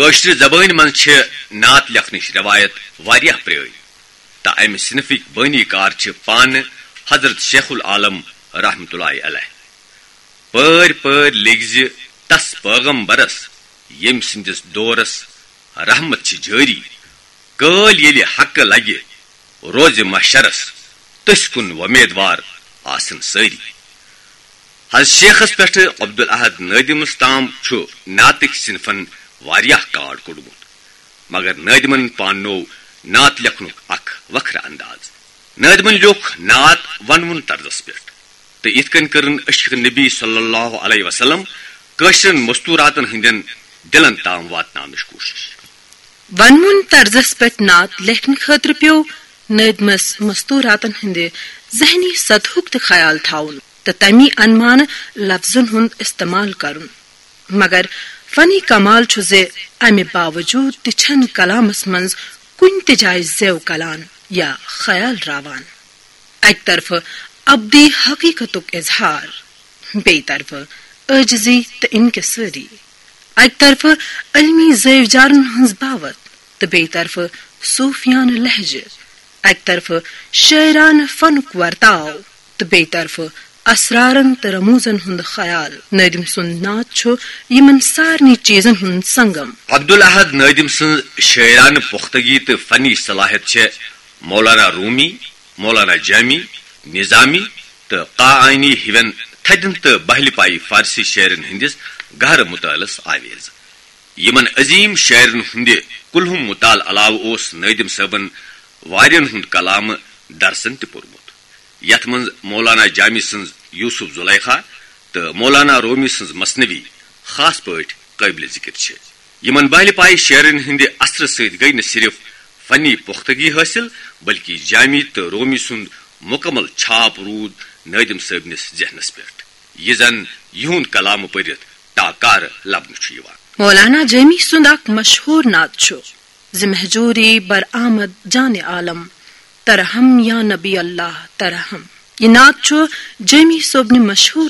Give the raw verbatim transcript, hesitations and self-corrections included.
کٲشرِ زبٲنۍ منٛز چھِ نعت لیکھنٕچ روایت واریاہ پرٛٲنۍ تہٕ امہِ صنفٕکۍ بٲنی کار چھِ پانہٕ حضرت شیخ العالم رحمتہ اللہ علیہ. پٲرۍ پٲرۍ لیکھزِ تس پیغمبرس ییٚمۍ سٕنٛدِس دورس رحمت چھِ جٲری. کٲلۍ ییٚلہِ حقہٕ لگہِ روزِ محشرس تٔسۍ کُن وۄمیدوار آسن سٲری. حضرت شیخس پٮ۪ٹھٕ عبدالاحد نٲدِمس تام چھُ نعتٕکۍ صنفن واریاہ کاڑ کوٚڑمُت مگر نٲدِمن پاننوو نعت لیکھنُک اکھ وکھرٕ انداز. نٲدِمن لیوٚکھ نعت ونوُن طرزس پٮ۪ٹھ تہٕ یِتھ کٔنۍ کٔرٕن عشق نبی صلی اللہ علیہ وسلم کٲشرٮ۪ن مستوٗراتن ہٕنٛدٮ۪ن دلن تام واتناونٕچ کوٗشش. ونوُن طرزس پٮ۪ٹھ نعت لیکھنہٕ خٲطرٕ پیوٚو نٲدِمس مستوٗراتن ہٕنٛدِ ذہنی سطحُک تہِ خیال تھاوُن تہٕ تمی انمانہٕ لفظن ہُنٛد استعمال کرُن. مگر فنی کمال چھُ زِ امہِ باوجوٗد تہِ چھنہٕ کلامس منٛز کُنہِ تہِ جایہِ زیو کلان یا خیال راوان. اکہِ طرفہٕ ابدی حقیقتُک اظہار، بیٚیہِ طرفہٕ عاجزی تہٕ انکسٲری. اکہِ طرفہٕ علمی زٲوِجارن ہٕنٛز باوت تہٕ بیٚیہِ طرفہٕ صوٗفیانہٕ لہجہٕ. اکہِ طرفہٕ شٲعرانہٕ فنُک ورتاو تہٕ بیٚیہِ طرفہٕ اسرارن تہٕ رموزن ہُنٛد خیال. نٲدِم سُنٛد نعت چھُ یِمن سارنٕے چیٖزن ہُنٛد سنگم. عبدالاحد نٲدِم سٕنٛز شٲعرانہٕ پختگی تہٕ فنی صلاحیت چھےٚ مولانا رومی، مولانا جامی، نظامی تہٕ قاعانی ہِوٮ۪ن تھدٮ۪ن تہٕ بہلہِ پایہِ فارسی شاعرن ہٕنٛدِس گہرٕ مُطالعس آویز. یِمن عظیٖم شاعرن ہٕنٛدِ کُلہُم مُطالعہٕ علاوٕ اوس نٲدِم صٲبن واریاہن ہُنٛد کلامہٕ درسن تہِ پوٚرمُت یتھ منٛز مولانا جامی سٕنٛز یوسف زلیخا تہٕ مولانا رومی سٕنٛز مثنوی خاص پٲٹھۍ قٲبلِ ذِکر چھِ. یِمن بہلہِ پایہِ شاعرن ہٕنٛدِ اثرٕ سۭتۍ گٔیہِ نہٕ صرف فنی پختگی حٲصِل بلکہِ جامی تہٕ رومی سُنٛد مُکمل چھاپ روٗد نٲدِم صٲبنِس ذہنس پٮ۪ٹھ یہِ زن یِہُنٛد کلامہٕ پٔرِتھ ٹاکارٕ لبنہٕ چھُ یِوان. مولانا جامی سُنٛد اکھ مشہوٗر نعت چھُ زِ مہجوٗری برآمد جانِ عالم ترحم یا نبی اللہ ترحم. یہ نعت چھُ جامی صٲبنہِ مشہوٗر